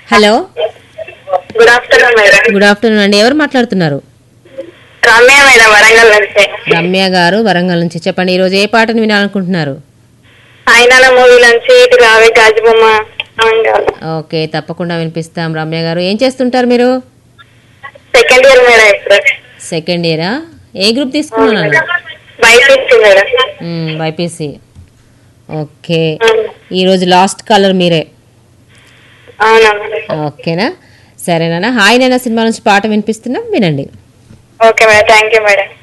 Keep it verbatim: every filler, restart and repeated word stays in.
Hello, good afternoon madam. Good afternoon అండి. ఎవరు మాట్లాడుతున్నారు? రమ్య మేడం, వరంగల్ నుంచి. రమ్య గారు వరంగల్ నుంచి. చెప్పండి, ఈరోజు ఏ పాటను వినాలనుకుంటున్నారు? ఆయన మూవీ నుంచి ఇటు రావే గాజుబొమ్మ సాంగ్ కావాలి. ఓకే, తప్పకుండా వినిపిస్తాం. రమ్య గారు, ఏం చేస్తుంటారు మీరు? Second year madam. ఇప్పుడు సెకండ్ ఇయరా? ఏ గ్రూప్ తీసుకున్నాను? BiPC madam. బైపీసీ. ఓకే, ఈరోజు లాస్ట్ కాలర్ మీరే. అవునా మేడం? ఓకేనా, సరేనా. హాయ్ నైనా సినిమా నుంచి పాట వినిపిస్తున్నాం, వినండి. Okay madam, thank you madam.